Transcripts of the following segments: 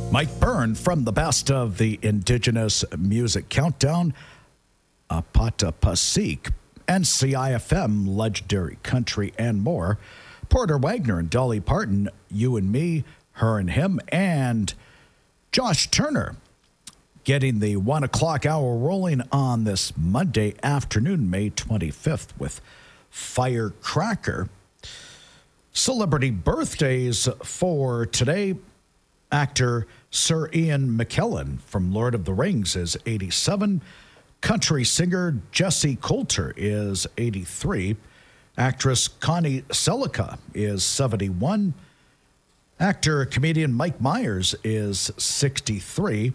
Mike Byrne from the Best of the Indigenous Music Countdown, Apatapasik, NCIFM, Legendary Country, and more. Porter Wagner and Dolly Parton, You and Me, Her and Him, and Josh Turner getting the 1 o'clock hour rolling on this Monday afternoon, May 25th, with Firecracker. Celebrity birthdays for today. Actor Sir Ian McKellen from Lord of the Rings is 87. Country singer Jessie Coulter is 83. Actress Connie Sellecca is 71. Actor comedian Mike Myers is 63.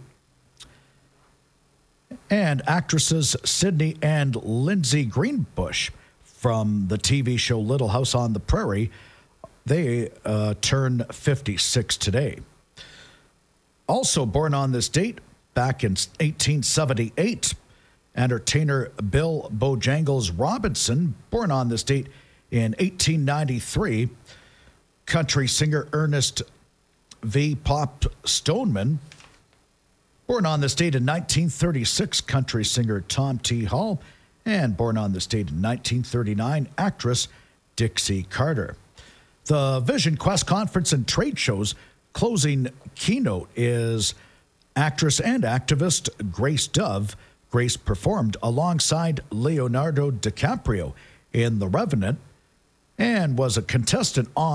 And actresses Sydney and Lindsay Greenbush from the TV show Little House on the Prairie, they turn 56 today. Also born on this date, back in 1878, entertainer Bill Bojangles Robinson, born on this date in 1893. Country singer Ernest V. Pop Stoneman, born on this date in 1936. Country singer Tom T. Hall, and born on this date in 1939, actress Dixie Carter. The Vision Quest Conference and Trade Show's closing keynote is actress and activist Grace Dove. Grace performed alongside Leonardo DiCaprio in The Revenant and was a contestant on